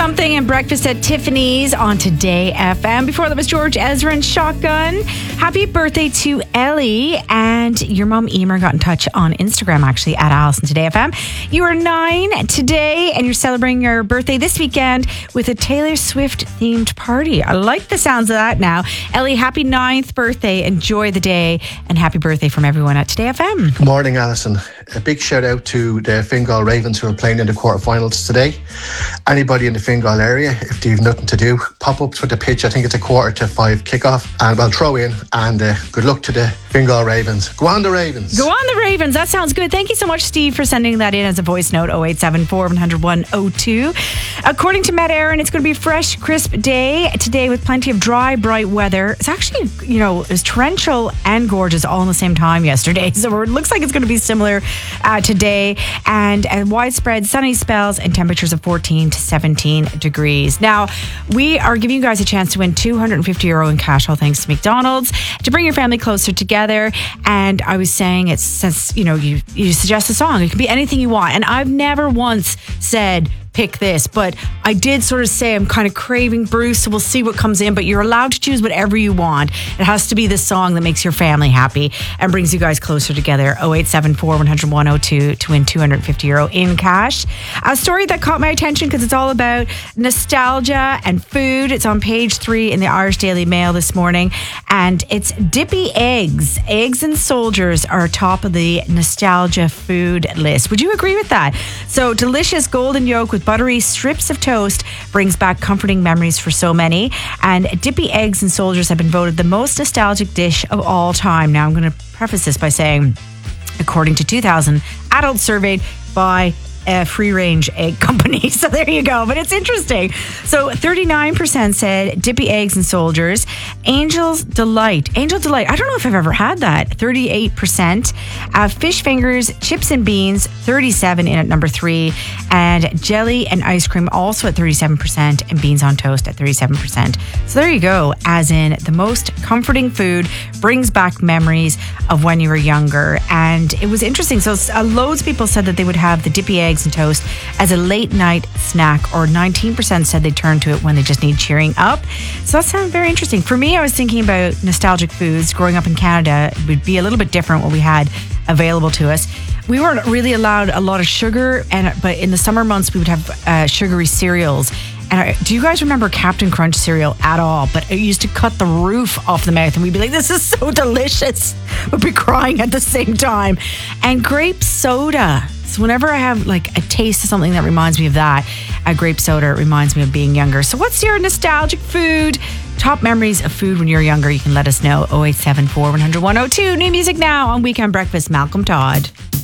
Something and Breakfast at Tiffany's on Today FM. Before that was George Ezra and Shotgun. Happy birthday to Ellie. And your mom Emer got in touch on Instagram, actually, at Allison Today FM. You are 9 today and you're celebrating your birthday this weekend with a Taylor Swift themed party. I like the sounds of that now. Ellie, happy 9th birthday. Enjoy the day and happy birthday from everyone at Today FM. Good morning, Alison. A big shout out to the Fingal Ravens who are playing in the quarterfinals today. Anybody in the Fingal area, if they have nothing to do, pop up to the pitch. I think it's 4:45 kickoff, and I'll throw in. And good luck to the Fingal Ravens. Go on the Ravens. Go on the Ravens. That sounds good. Thank you so much, Steve, for sending that in as a voice note. 0874 100 102. According to Met Aaron, it's going to be a fresh, crisp day today with plenty of dry, bright weather. It's actually, it was torrential and gorgeous all in the same time yesterday. So it looks like it's going to be similar today, and widespread sunny spells and temperatures of 14 to 17 degrees. Now, we are giving you guys a chance to win €250 in cash, all thanks to McDonald's, to bring your family closer together. And I was saying, it's since, you suggest a song. It can be anything you want. And I've never once said, pick this, but I did sort of say I'm kind of craving Bruce, so we'll see what comes in, but you're allowed to choose whatever you want. It has to be the song that makes your family happy and brings you guys closer together. 0874 100 102 to win €250 in cash. A story that caught my attention because it's all about nostalgia and food. It's on page 3 in the Irish Daily Mail this morning, and it's Dippy Eggs. Eggs and Soldiers are top of the nostalgia food list. Would you agree with that? So delicious golden yolk with buttery strips of toast brings back comforting memories for so many. And Dippy Eggs and Soldiers have been voted the most nostalgic dish of all time. Now, I'm going to preface this by saying, according to 2,000 adults surveyed by a free-range egg company. So there you go. But it's interesting. So 39% said Dippy Eggs and Soldiers. Angel Delight. I don't know if I've ever had that. 38%. Fish fingers, chips and beans, 37% in at number 3. And jelly and ice cream also at 37%. And beans on toast at 37%. So there you go. As in, the most comforting food brings back memories of when you were younger. And it was interesting. So loads of people said that they would have the Dippy Eggs and toast as a late night snack, or 19% said they turn to it when they just need cheering up. So that sounds very interesting. For me, I was thinking about nostalgic foods. Growing up in Canada, it would be a little bit different what we had available to us. We weren't really allowed a lot of sugar, but in the summer months we would have sugary cereals. And do you guys remember Captain Crunch cereal at all? But it used to cut the roof off the mouth, and we'd be like, this is so delicious. We'd be crying at the same time. And grape soda. So whenever I have like a taste of something that reminds me of that, a grape soda, it reminds me of being younger. So what's your nostalgic food? Top memories of food when you're younger? You can let us know. 0874 100 102. New music now on Weekend Breakfast. Malcolm Todd.